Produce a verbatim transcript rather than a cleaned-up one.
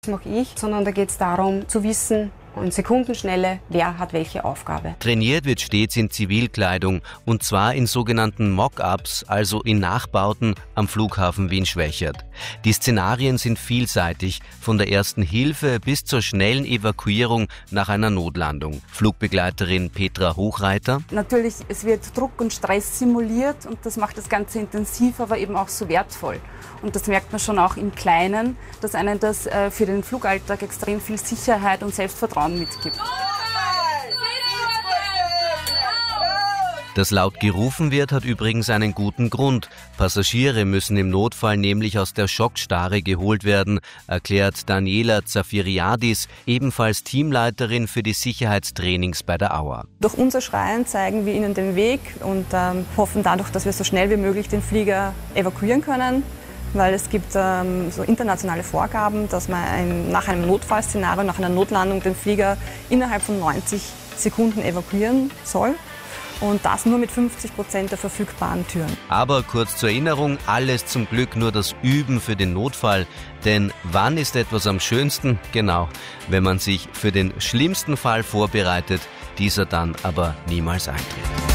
Das mache ich, sondern da geht es darum zu wissen, in Sekundenschnelle, wer hat welche Aufgabe. Trainiert wird stets in Zivilkleidung und zwar in sogenannten Mock-ups, also in Nachbauten am Flughafen Wien-Schwächert. Die Szenarien sind vielseitig, von der ersten Hilfe bis zur schnellen Evakuierung nach einer Notlandung. Flugbegleiterin Petra Hochreiter. Natürlich, es wird Druck und Stress simuliert und das macht das Ganze intensiv, aber eben auch so wertvoll. Und das merkt man schon auch im Kleinen, dass einem das äh, für den Flugalltag extrem viel Sicherheit und Selbstvertrauen mitgibt. Dass laut gerufen wird, hat übrigens einen guten Grund. Passagiere müssen im Notfall nämlich aus der Schockstarre geholt werden, erklärt Daniela Zafiriadis, ebenfalls Teamleiterin für die Sicherheitstrainings bei der A U A. Durch unser Schreien zeigen wir ihnen den Weg und ähm, hoffen dadurch, dass wir so schnell wie möglich den Flieger evakuieren können. Weil es gibt ähm, so internationale Vorgaben, dass man ein, nach einem Notfallszenario, nach einer Notlandung den Flieger innerhalb von neunzig Sekunden evakuieren soll. Und das nur mit fünfzig Prozent der verfügbaren Türen. Aber kurz zur Erinnerung, alles zum Glück nur das Üben für den Notfall. Denn wann ist etwas am schönsten? Genau, wenn man sich für den schlimmsten Fall vorbereitet, dieser dann aber niemals eintritt.